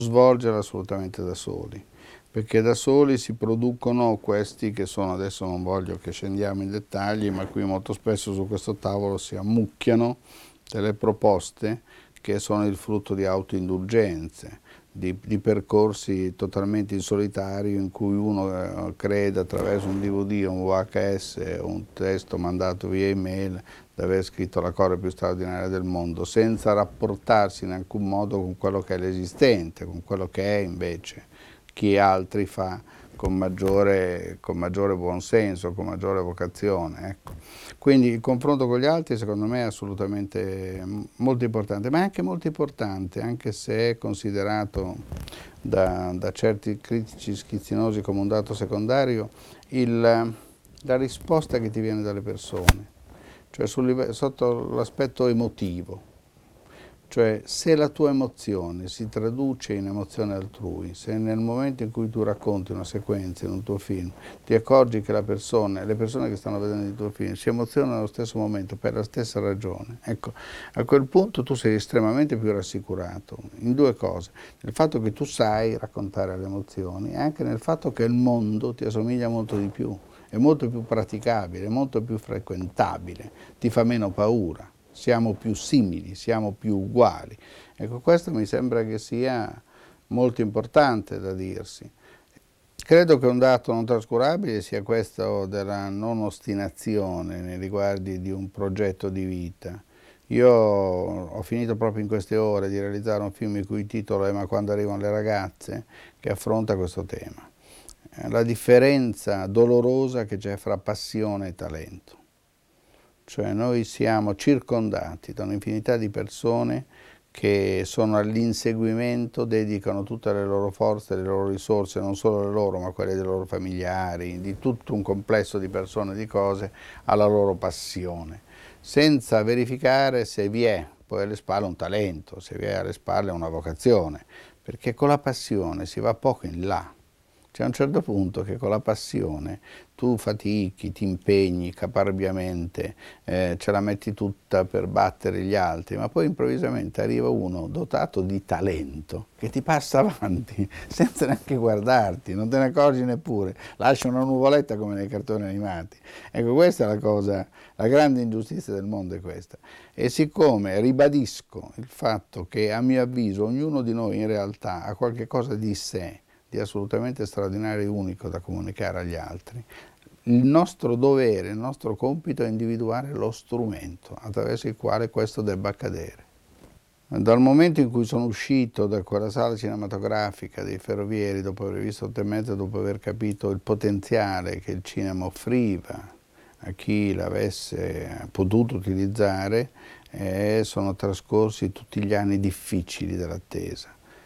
svolgere assolutamente da soli, perché da soli si producono questi che sono, adesso non voglio che scendiamo in dettagli, ma qui molto spesso su questo tavolo si ammucchiano delle proposte che sono il frutto di autoindulgenze, di percorsi totalmente in solitario in cui uno crede attraverso un DVD, un VHS o un testo mandato via email di aver scritto la cosa più straordinaria del mondo, senza rapportarsi in alcun modo con quello che è l'esistente, con quello che è invece chi altri fa con maggiore buonsenso, con maggiore vocazione. Ecco. Quindi il confronto con gli altri secondo me è assolutamente molto importante, ma è anche molto importante, anche se è considerato da certi critici schizzinosi come un dato secondario, la risposta che ti viene dalle persone, cioè sotto l'aspetto emotivo. Cioè, se la tua emozione si traduce in emozione altrui, se nel momento in cui tu racconti una sequenza in un tuo film, ti accorgi che le persone che stanno vedendo il tuo film si emozionano allo stesso momento per la stessa ragione, ecco, a quel punto tu sei estremamente più rassicurato in due cose, nel fatto che tu sai raccontare le emozioni e anche nel fatto che il mondo ti assomiglia molto di più, è molto più praticabile, è molto più frequentabile, ti fa meno paura. Siamo più simili, siamo più uguali. Ecco, questo mi sembra che sia molto importante da dirsi. Credo che un dato non trascurabile sia questo della non ostinazione nei riguardi di un progetto di vita. Io ho finito proprio in queste ore di realizzare un film il cui titolo è Ma quando arrivano le ragazze, che affronta questo tema. La differenza dolorosa che c'è fra passione e talento. Cioè noi siamo circondati da un'infinità di persone che sono all'inseguimento, dedicano tutte le loro forze, le loro risorse, non solo le loro, ma quelle dei loro familiari, di tutto un complesso di persone e di cose, alla loro passione, senza verificare se vi è poi alle spalle un talento, se vi è alle spalle una vocazione, perché con la passione si va poco in là. C'è un certo punto che con la passione tu fatichi, ti impegni caparbiamente, ce la metti tutta per battere gli altri, ma poi improvvisamente arriva uno dotato di talento che ti passa avanti senza neanche guardarti, non te ne accorgi neppure, lascia una nuvoletta come nei cartoni animati. Ecco, questa è la cosa, la grande ingiustizia del mondo è questa. E siccome ribadisco il fatto che a mio avviso ognuno di noi in realtà ha qualche cosa di sé, di assolutamente straordinario e unico da comunicare agli altri, il nostro dovere, il nostro compito è individuare lo strumento attraverso il quale questo debba accadere. Dal momento in cui sono uscito da quella sala cinematografica dei Ferrovieri, dopo aver visto 8 e mezzo, dopo aver capito il potenziale che il cinema offriva a chi l'avesse potuto utilizzare, sono trascorsi tutti gli anni difficili dell'attesa.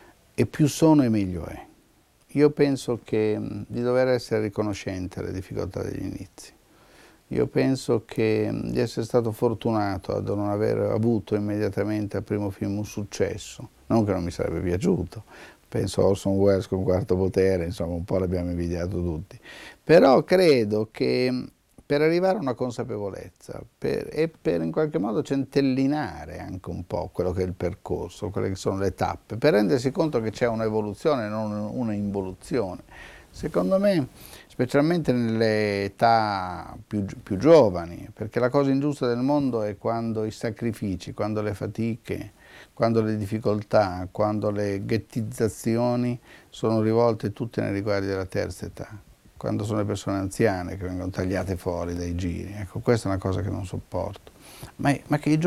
E più sono e meglio è. Io penso di dover essere riconoscente alle difficoltà degli inizi. Io penso di essere stato fortunato a non aver avuto immediatamente al primo film un successo, non che non mi sarebbe piaciuto, penso a Orson Welles con Quarto Potere, insomma un po' l'abbiamo invidiato tutti, però credo che per arrivare a una consapevolezza e per in qualche modo centellinare anche un po' quello che è il percorso, quelle che sono le tappe, per rendersi conto che c'è un'evoluzione e non un'involuzione. Secondo me, specialmente nelle età più giovani, perché la cosa ingiusta del mondo è quando i sacrifici, quando le fatiche, quando le difficoltà, quando le ghettizzazioni sono rivolte tutte nei riguardi della terza età, quando sono le persone anziane che vengono tagliate fuori dai giri. Ecco, questa è una cosa che non sopporto. Ma che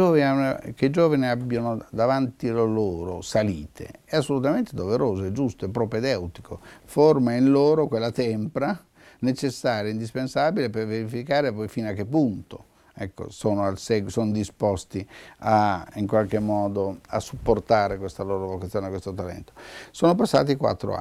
i giovani abbiano davanti a loro salite è assolutamente doveroso, è giusto, è propedeutico, forma in loro quella tempra necessaria, indispensabile per verificare poi fino a che punto sono disposti in qualche modo a supportare questa loro vocazione, questo talento. Sono passati 4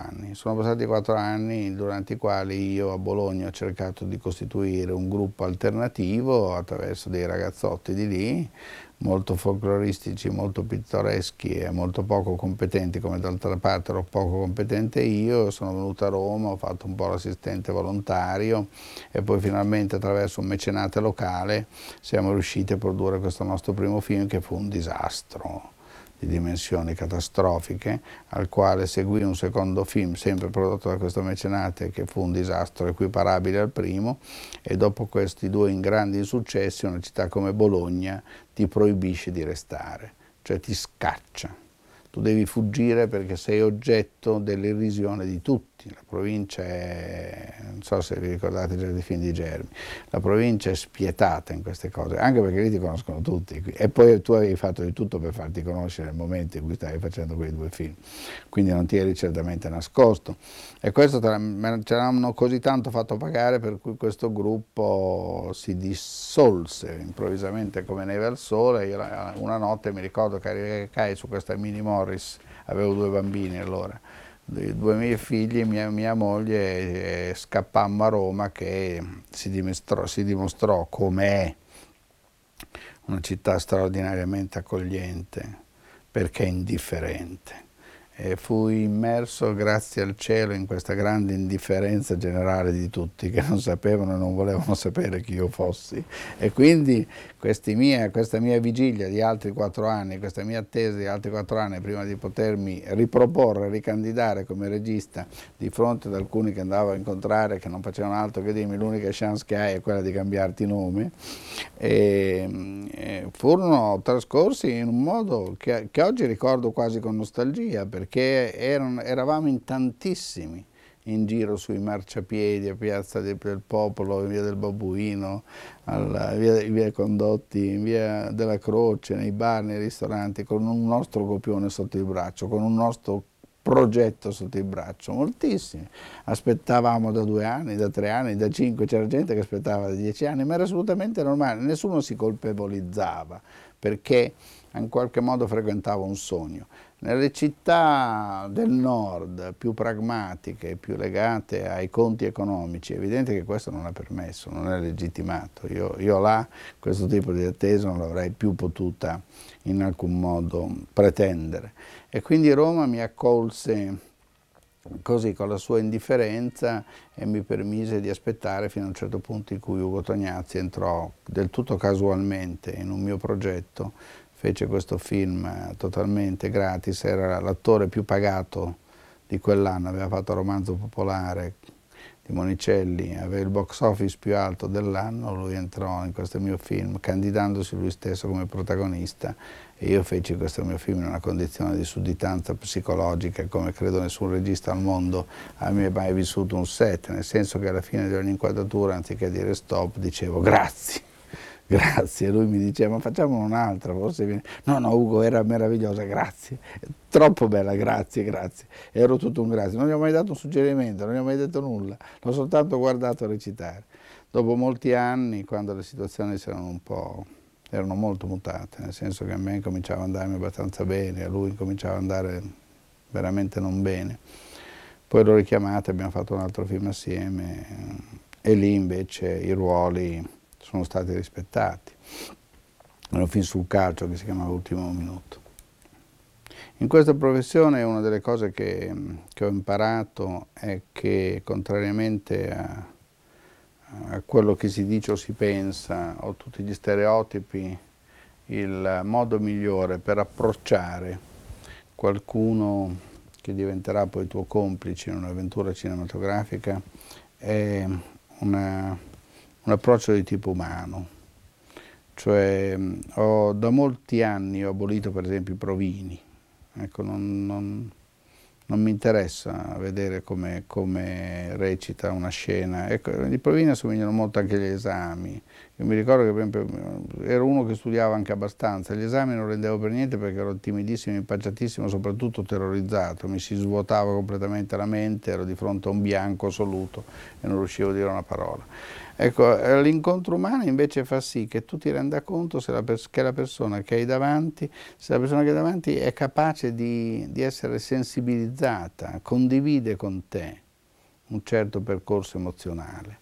anni durante i quali io a Bologna ho cercato di costituire un gruppo alternativo attraverso dei ragazzotti di lì, molto folcloristici, molto pittoreschi e molto poco competenti, come d'altra parte ero poco competente io. Sono venuto a Roma, ho fatto un po' l'assistente volontario e poi finalmente attraverso un mecenate locale siamo riusciti a produrre questo nostro primo film che fu un disastro. di dimensioni catastrofiche, al quale seguì un secondo film, sempre prodotto da questo mecenate, che fu un disastro equiparabile al primo, e dopo questi due grandi insuccessi una città come Bologna ti proibisce di restare, cioè ti scaccia. Tu devi fuggire perché sei oggetto dell'irrisione di tutti. La provincia è, non so se vi ricordate già dei film di Germi, la provincia è spietata in queste cose, anche perché lì ti conoscono tutti. E poi tu avevi fatto di tutto per farti conoscere nel momento in cui stavi facendo quei due film, quindi non ti eri certamente nascosto. E questo ce l'hanno così tanto fatto pagare per cui questo gruppo si dissolse improvvisamente come neve al sole. Io una notte mi ricordo che caricai su questa Mini Morris, avevo due bambini allora, due miei figli e mia moglie, e scappammo a Roma, che si dimostrò come è una città straordinariamente accogliente perché indifferente. E fui immerso, grazie al cielo, in questa grande indifferenza generale di tutti, che non sapevano e non volevano sapere chi io fossi. E quindi questa mia vigilia di altri 4 anni, questa mia attesa di altri 4 anni prima di potermi riproporre, ricandidare come regista di fronte ad alcuni che andavo a incontrare, che non facevano altro che dirmi l'unica chance che hai è quella di cambiarti nome, furono trascorsi in un modo che oggi ricordo quasi con nostalgia, perché eravamo in tantissimi in giro sui marciapiedi, a Piazza del Popolo, in via del Babuino, in via Condotti, in via della Croce, nei bar, nei ristoranti, con un nostro copione sotto il braccio, con un nostro progetto sotto il braccio, moltissimi. Aspettavamo da 2 anni, da 3 anni, da 5, c'era gente che aspettava da 10 anni, ma era assolutamente normale, nessuno si colpevolizzava, perché in qualche modo frequentava un sogno. Nelle città del nord, più pragmatiche, più legate ai conti economici, è evidente che questo non è permesso, non è legittimato. Io là questo tipo di attesa non l'avrei più potuta in alcun modo pretendere. E quindi Roma mi accolse così con la sua indifferenza e mi permise di aspettare fino a un certo punto in cui Ugo Tognazzi entrò del tutto casualmente in un mio progetto. Fece questo film totalmente gratis, era l'attore più pagato di quell'anno, aveva fatto Romanzo Popolare di Monicelli, aveva il box office più alto dell'anno, lui entrò in questo mio film candidandosi lui stesso come protagonista, e io feci questo mio film in una condizione di sudditanza psicologica come credo nessun regista al mondo abbia mai vissuto un set, nel senso che alla fine di ogni inquadratura, anziché dire stop, dicevo grazie. Grazie, e lui mi diceva, ma facciamo un'altra, forse viene. No, no, Ugo, era meravigliosa, grazie, troppo bella, grazie, grazie. Ero tutto un grazie, non gli ho mai dato un suggerimento, non gli ho mai detto nulla, l'ho soltanto guardato recitare. Dopo molti anni, quando le situazioni erano molto mutate, nel senso che a me cominciava ad andarmi abbastanza bene, a lui cominciava ad andare veramente non bene. Poi l'ho richiamato, abbiamo fatto un altro film assieme, e lì invece i ruoli sono stati rispettati. Era un film sul calcio che si chiamava Ultimo Minuto. In questa professione una delle cose che ho imparato è che, contrariamente a quello che si dice o si pensa, o tutti gli stereotipi, il modo migliore per approcciare qualcuno che diventerà poi tuo complice in un'avventura cinematografica è un approccio di tipo umano. Cioè, da molti anni ho abolito per esempio i provini. Ecco, non mi interessa vedere come recita una scena. Ecco, i provini assomigliano molto anche agli esami. Io mi ricordo che per esempio, ero uno che studiava anche abbastanza, gli esami non rendevo per niente perché ero timidissimo, impacciatissimo, soprattutto terrorizzato, mi si svuotava completamente la mente, ero di fronte a un bianco assoluto e non riuscivo a dire una parola. Ecco, l'incontro umano invece fa sì che tu ti renda conto che la persona che hai davanti, se la persona che hai davanti è capace di essere sensibilizzata, condivide con te un certo percorso emozionale.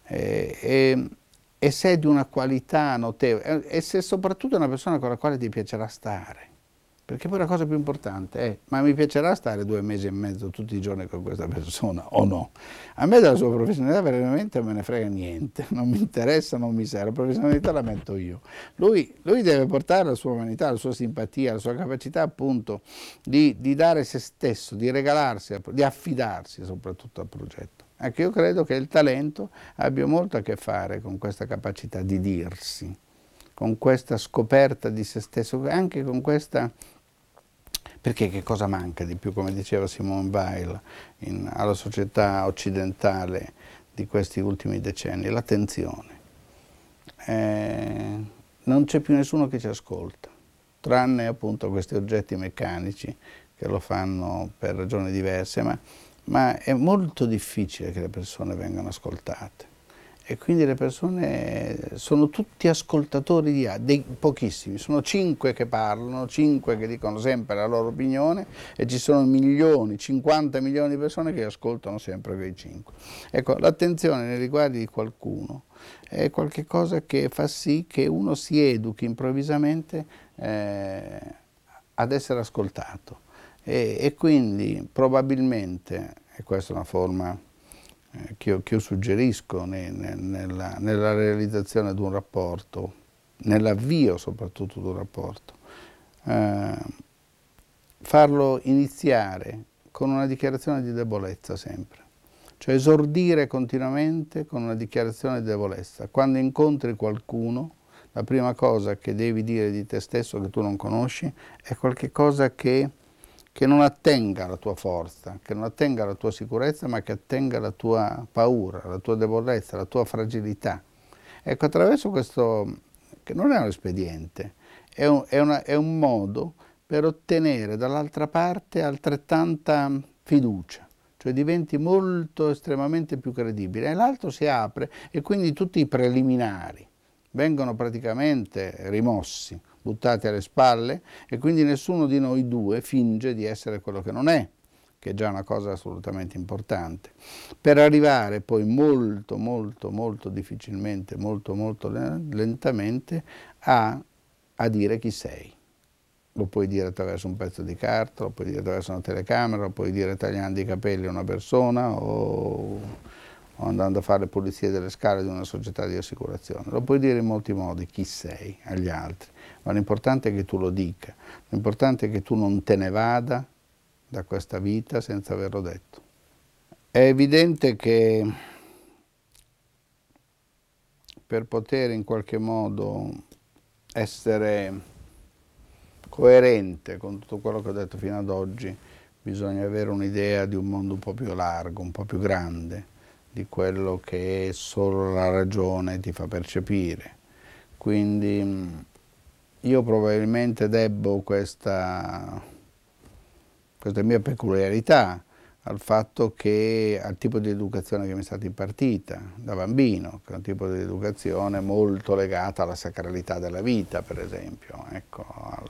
E se è di una qualità notevole, e se soprattutto è una persona con la quale ti piacerà stare. Perché poi la cosa più importante è, ma mi piacerà stare 2 mesi e mezzo tutti i giorni con questa persona o no? A me della sua professionalità veramente non me ne frega niente, non mi interessa, non mi serve, la professionalità la metto io. Lui deve portare la sua umanità, la sua simpatia, la sua capacità appunto di dare se stesso, di regalarsi, di affidarsi soprattutto al progetto. Ecco, io credo che il talento abbia molto a che fare con questa capacità di dirsi, con questa scoperta di se stesso, anche con questa. Perché che cosa manca di più, come diceva Simone Weil, alla società occidentale di questi ultimi decenni? L'attenzione. Non c'è più nessuno che ci ascolta, tranne appunto questi oggetti meccanici che lo fanno per ragioni diverse, ma è molto difficile che le persone vengano ascoltate. E quindi le persone sono tutti ascoltatori dei pochissimi, sono 5 che parlano, 5 che dicono sempre la loro opinione e ci sono milioni, 50 milioni di persone che ascoltano sempre quei 5. Ecco, l'attenzione nei riguardi di qualcuno è qualcosa che fa sì che uno si educhi improvvisamente ad essere ascoltato e quindi probabilmente, e questa è una forma che io suggerisco nella realizzazione di un rapporto, nell'avvio soprattutto di un rapporto, farlo iniziare con una dichiarazione di debolezza sempre, cioè esordire continuamente con una dichiarazione di debolezza. Quando incontri qualcuno, la prima cosa che devi dire di te stesso che tu non conosci è qualcosa che non attenga alla tua forza, che non attenga alla tua sicurezza, ma che attenga alla tua paura, alla tua debolezza, alla tua fragilità. Ecco, attraverso questo, che non è un espediente, è un modo per ottenere dall'altra parte altrettanta fiducia, cioè diventi molto, estremamente più credibile, e l'altro si apre e quindi tutti i preliminari vengono praticamente rimossi, buttati alle spalle, e quindi nessuno di noi due finge di essere quello che non è, che è già una cosa assolutamente importante, per arrivare poi molto, molto, molto difficilmente, molto, molto lentamente a dire chi sei. Lo puoi dire attraverso un pezzo di carta, lo puoi dire attraverso una telecamera, lo puoi dire tagliando i capelli a una persona o andando a fare le pulizie delle scale di una società di assicurazione. Lo puoi dire in molti modi chi sei agli altri, ma l'importante è che tu lo dica, l'importante è che tu non te ne vada da questa vita senza averlo detto. È evidente che per poter in qualche modo essere coerente con tutto quello che ho detto fino ad oggi, bisogna avere un'idea di un mondo un po' più largo, un po' più grande di quello che solo la ragione ti fa percepire. Quindi io probabilmente debbo questa mia peculiarità al fatto che al tipo di educazione che mi è stata impartita da bambino, che è un tipo di educazione molto legata alla sacralità della vita, per esempio, ecco,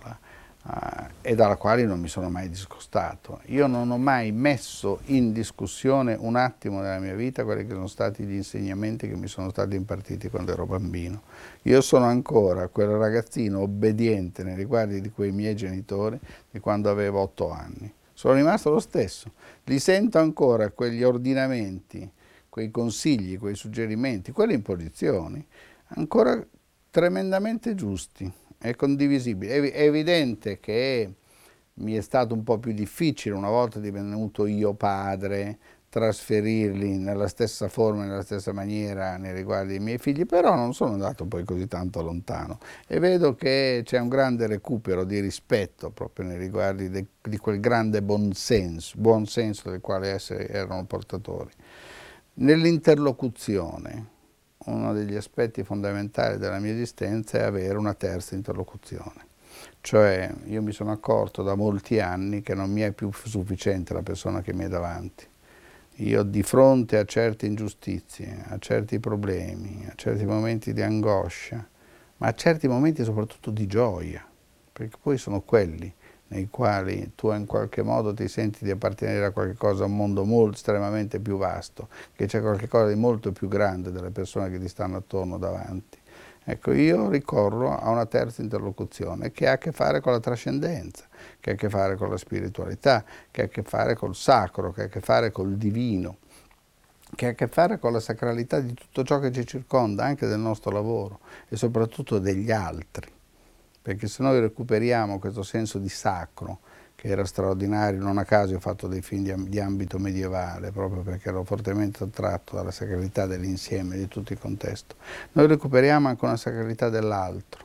e dalla quale non mi sono mai discostato. Io non ho mai messo in discussione un attimo nella mia vita quelli che sono stati gli insegnamenti che mi sono stati impartiti quando ero bambino. Io sono ancora quel ragazzino obbediente nei riguardi di quei miei genitori di quando avevo 8 anni. Sono rimasto lo stesso, li sento ancora quegli ordinamenti, quei consigli, quei suggerimenti, quelle imposizioni, ancora tremendamente giusti e condivisibili. È evidente che mi è stato un po' più difficile, una volta divenuto io padre, trasferirli nella stessa forma, nella stessa maniera nei riguardi dei miei figli, però non sono andato poi così tanto lontano e vedo che c'è un grande recupero di rispetto proprio nei riguardi di quel grande buon senso del quale erano portatori. Nell'interlocuzione, uno degli aspetti fondamentali della mia esistenza è avere una terza interlocuzione. Cioè, io mi sono accorto da molti anni che non mi è più sufficiente la persona che mi è davanti. Io di fronte a certe ingiustizie, a certi problemi, a certi momenti di angoscia, ma a certi momenti soprattutto di gioia, perché poi sono quelli nei quali tu in qualche modo ti senti di appartenere a qualcosa, a un mondo molto, estremamente più vasto, che c'è qualcosa di molto più grande delle persone che ti stanno attorno davanti. Ecco, io ricorro a una terza interlocuzione che ha a che fare con la trascendenza, che ha a che fare con la spiritualità, che ha a che fare col sacro, che ha a che fare col divino, che ha a che fare con la sacralità di tutto ciò che ci circonda, anche del nostro lavoro e soprattutto degli altri. Perché se noi recuperiamo questo senso di sacro, che era straordinario, non a caso ho fatto dei film di ambito medievale, proprio perché ero fortemente attratto dalla sacralità dell'insieme, di tutto il contesto, noi recuperiamo anche una sacralità dell'altro.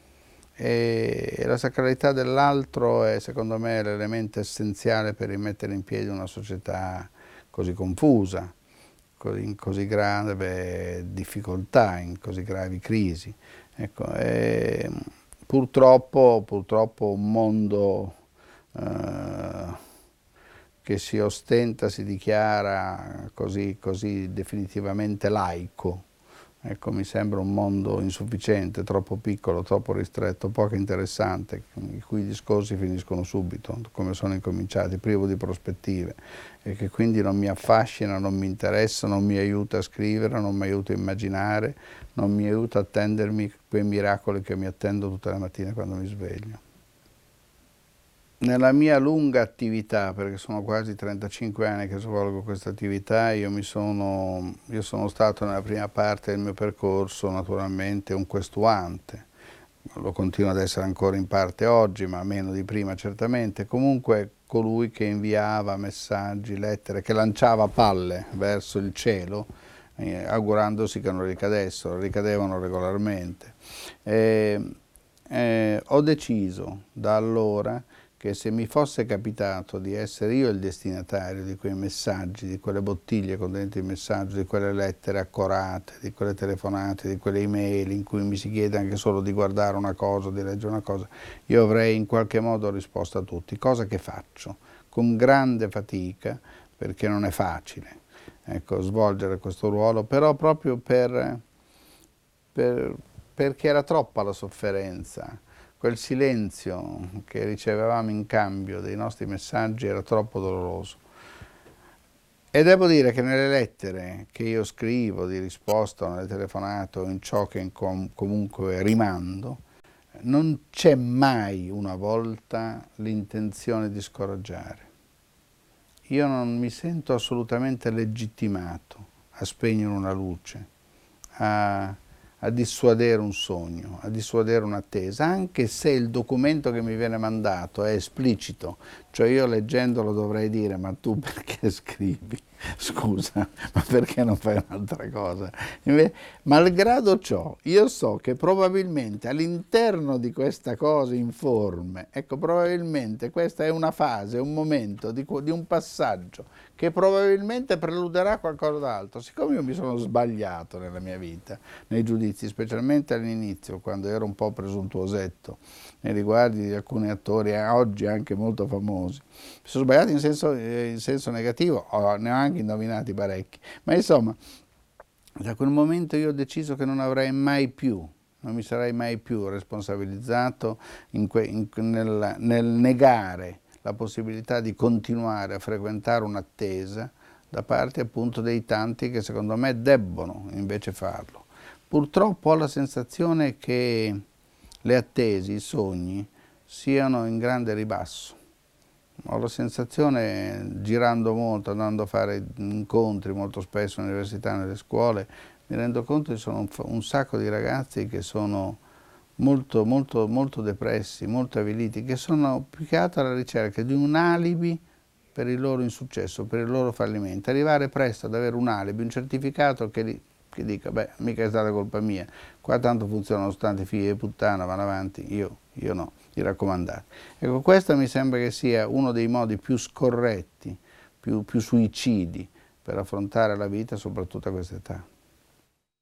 E la sacralità dell'altro è, secondo me, l'elemento essenziale per rimettere in piedi una società così confusa, in così grave difficoltà, in così gravi crisi. Ecco, purtroppo un mondo che si ostenta, si dichiara così definitivamente laico. Ecco, mi sembra un mondo insufficiente, troppo piccolo, troppo ristretto, poco interessante, i cui discorsi finiscono subito, come sono incominciati, privo di prospettive, e che quindi non mi affascina, non mi interessa, non mi aiuta a scrivere, non mi aiuta a immaginare, non mi aiuta a attendermi quei miracoli che mi attendo tutte le mattine quando mi sveglio. Nella mia lunga attività, perché sono quasi 35 anni che svolgo questa attività, io sono stato nella prima parte del mio percorso naturalmente un questuante, lo continuo ad essere ancora in parte oggi, ma meno di prima certamente, comunque colui che inviava messaggi, lettere, che lanciava palle verso il cielo, augurandosi che non ricadessero, ricadevano regolarmente. Ho deciso da allora che se mi fosse capitato di essere io il destinatario di quei messaggi, di quelle bottiglie con dentro i messaggi, di quelle lettere accorate, di quelle telefonate, di quelle email in cui mi si chiede anche solo di guardare una cosa, di leggere una cosa, io avrei in qualche modo risposto a tutti, cosa che faccio con grande fatica, perché non è facile, ecco, svolgere questo ruolo, però proprio perché era troppa la sofferenza. Quel silenzio che ricevevamo in cambio dei nostri messaggi era troppo doloroso. E devo dire che nelle lettere che io scrivo di risposta, nelle telefonate o in ciò che comunque rimando, non c'è mai una volta l'intenzione di scoraggiare. Io non mi sento assolutamente legittimato a spegnere una luce, a dissuadere un sogno, a dissuadere un'attesa, anche se il documento che mi viene mandato è esplicito, cioè io leggendolo dovrei dire ma tu perché scrivi? Scusa, ma perché non fai un'altra cosa? Malgrado ciò, io so che probabilmente all'interno di questa cosa informe, ecco, probabilmente questa è una fase, un momento di un passaggio che probabilmente preluderà a qualcosa d'altro. Siccome io mi sono sbagliato nella mia vita, nei giudizi, specialmente all'inizio, quando ero un po' presuntuosetto nei riguardi di alcuni attori, oggi anche molto famosi, mi sono sbagliato in senso negativo, ne ho anche indovinati parecchi, ma insomma, da quel momento io ho deciso che non avrei mai più, non mi sarei mai più responsabilizzato nel negare la possibilità di continuare a frequentare un'attesa da parte appunto dei tanti che secondo me debbono invece farlo. Purtroppo ho la sensazione che le attese, i sogni, siano in grande ribasso. Ho la sensazione, girando molto, andando a fare incontri molto spesso all'università, nelle scuole, mi rendo conto che ci sono un sacco di ragazzi che sono molto depressi, molto avviliti, che sono più che altro alla ricerca di un alibi per il loro insuccesso, per il loro fallimento. Arrivare presto ad avere un alibi, un certificato che dica, beh, mica è stata colpa mia, qua tanto funzionano tanti figli di puttana, vanno avanti, io no, i raccomandati. Ecco, questo mi sembra che sia uno dei modi più scorretti, più suicidi per affrontare la vita, soprattutto a questa età.